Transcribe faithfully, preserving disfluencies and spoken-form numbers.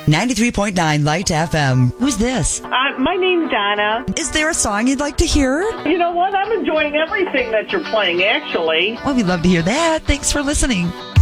ninety-three point nine Light F M. Who's this? Uh, my name's Donna. Is there a song you'd like to hear? You know what? I'm enjoying everything that you're playing, actually. Well, we'd love to hear that. Thanks for listening.